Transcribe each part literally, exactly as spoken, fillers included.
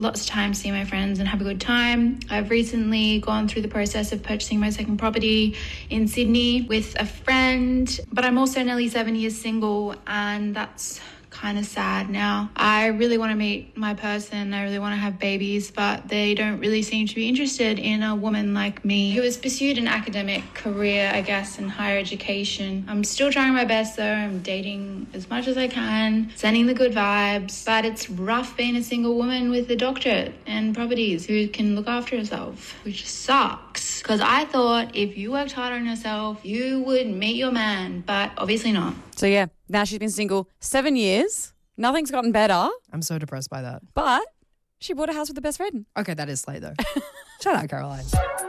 lots of time seeing my friends and have a good time. I've recently gone through the process of purchasing my second property in Sydney with a friend, but I'm also nearly seven years single, and that's kind of sad now. I really want to meet my person. I really want to have babies, but they don't really seem to be interested in a woman like me who has pursued an academic career, I guess, in higher education. I'm still trying my best though. I'm dating as much as I can, sending the good vibes, but it's rough being a single woman with a doctorate and properties who can look after herself, which sucks. Because I thought if you worked hard on yourself, you would meet your man, but obviously not. So yeah, now she's been single seven years. Nothing's gotten better. I'm so depressed by that. But she bought a house with the best friend. Okay, that is slay though. Shout out, Caroline.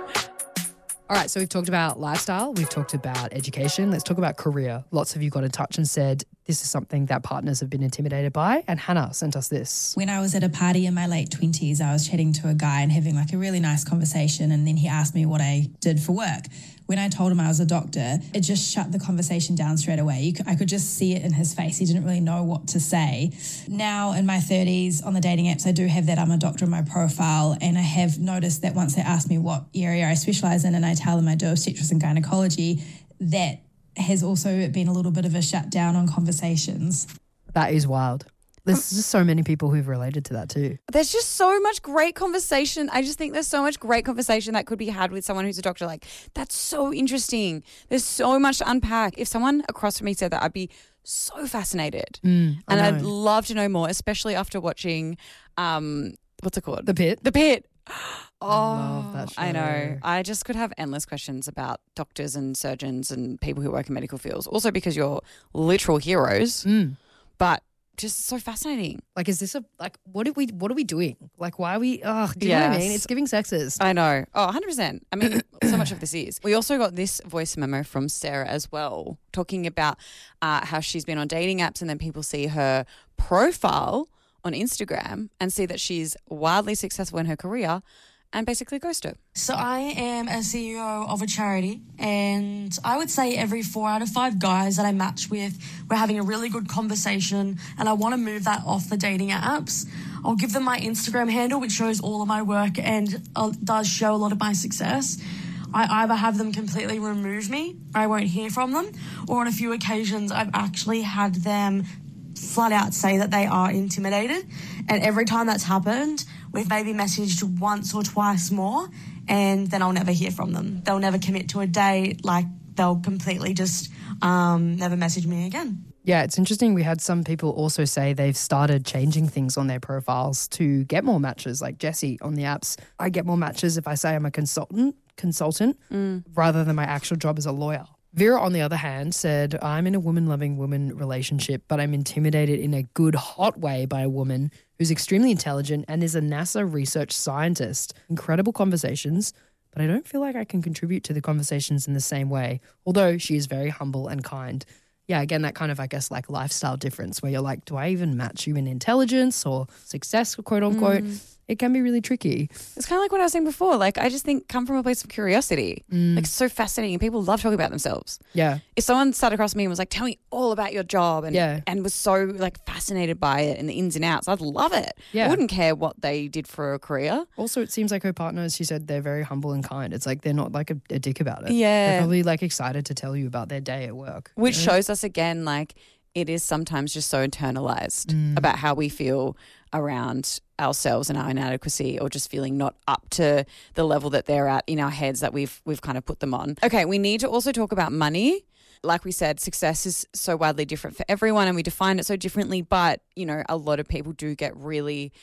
All right, so we've talked about lifestyle. We've talked about education. Let's talk about career. Lots of you got in touch and said this is something that partners have been intimidated by. And Hannah sent us this. When I was at a party in my late twenties, I was chatting to a guy and having like a really nice conversation. And then he asked me what I did for work. When I told him I was a doctor, it just shut the conversation down straight away. You could, I could just see it in his face. He didn't really know what to say. Now in my thirties, on the dating apps, I do have that I'm a doctor in my profile. And I have noticed that once they ask me what area I specialise in and I tell them I do obstetrics and gynaecology, that has also been a little bit of a shutdown on conversations. That is wild. There's just so many people who've related to that too. There's just so much great conversation. I just think there's so much great conversation that could be had with someone who's a doctor. Like, that's so interesting. There's so much to unpack. If someone across from me said that, I'd be so fascinated. Mm, and I'd love to know more, especially after watching, um, what's it called? The Pit. The Pit. Oh, I love that show. I know. I just could have endless questions about doctors and surgeons and people who work in medical fields. Also because you're literal heroes. Mm. But just so fascinating. Like, is this a, like, what are we, what are we doing? Like, why are we, ugh, do you yes. know what I mean? It's giving sexist. I know. Oh, one hundred percent. I mean, so much of this is. We also got this voice memo from Sarah as well, talking about uh, how she's been on dating apps and then people see her profile on Instagram and see that she's wildly successful in her career and basically ghost her. So I am a C E O of a charity, and I would say every four out of five guys that I match with, we're having a really good conversation, and I want to move that off the dating apps. I'll give them my Instagram handle, which shows all of my work and uh, does show a lot of my success. I either have them completely remove me, I won't hear from them, or on a few occasions I've actually had them flat out say that they are intimidated. And every time that's happened, we've maybe messaged once or twice more, and then I'll never hear from them. They'll never commit to a date. Like, they'll completely just um, never message me again. Yeah, it's interesting. We had some people also say they've started changing things on their profiles to get more matches. Like Jessie on the apps, I get more matches if I say I'm a consultant, consultant mm. rather than my actual job as a lawyer. Vera, on the other hand, said, I'm in a woman-loving woman relationship, but I'm intimidated in a good, hot way by a woman who's extremely intelligent and is a NASA research scientist. Incredible conversations, but I don't feel like I can contribute to the conversations in the same way, although she is very humble and kind. Yeah, again, that kind of, I guess, like lifestyle difference where you're like, do I even match you in intelligence or success, quote unquote? Mm. It can be really tricky. It's kind of like what I was saying before. Like, I just think come from a place of curiosity. Mm. Like, it's so fascinating. People love talking about themselves. Yeah. If someone sat across me and was like, tell me all about your job and, yeah. and was so like fascinated by it and the ins and outs, I'd love it. Yeah. I wouldn't care what they did for a career. Also, it seems like her partners, she said, they're very humble and kind. It's like they're not like a, a dick about it. Yeah. They're probably like excited to tell you about their day at work. Which you know? shows us again, like, it is sometimes just so internalized mm. about how we feel around ourselves and our inadequacy, or just feeling not up to the level that they're at in our heads that we've we've kind of put them on. Okay, we need to also talk about money. Like we said, success is so widely different for everyone and we define it so differently, but, you know, a lot of people do get really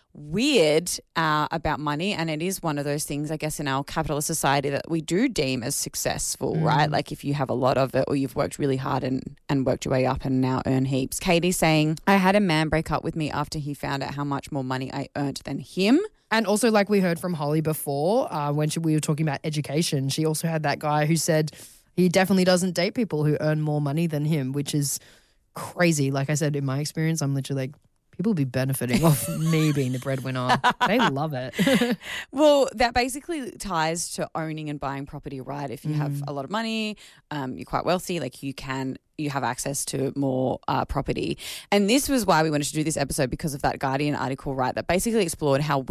weird uh, about money, and it is one of those things, I guess, in our capitalist society that we do deem as successful, mm. right? Like if you have a lot of it or you've worked really hard and, and worked your way up and now earn heaps. Katie's saying, I had a man break up with me after he found out how much more money I earned than him. And also, like we heard from Holly before, uh, when she, we were talking about education, she also had that guy who said he definitely doesn't date people who earn more money than him, which is crazy. Like I said, in my experience, I'm literally like, people be benefiting off me being the breadwinner. They love it. Well, that basically ties to owning and buying property, right? If you mm. have a lot of money, um, you're quite wealthy, like you can you have access to more uh, property. And this was why we wanted to do this episode, because of that Guardian article, right, that basically explored how